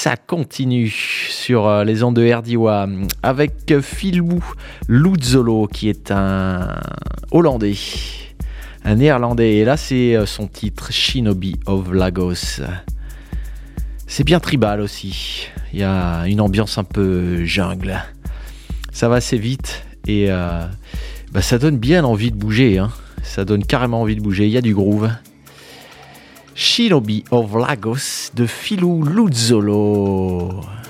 Ça continue sur les ondes de RDIWA avec Philou Luzzolo qui est un Hollandais, un Néerlandais. Et là, c'est son titre Shinobi of Lagos. C'est bien tribal aussi. Il y a une ambiance un peu jungle. Ça va assez vite et ça donne bien envie de bouger. Hein. Ça donne carrément envie de bouger. Il y a du groove. Shinobi of Lagos de Philou Luzzolo.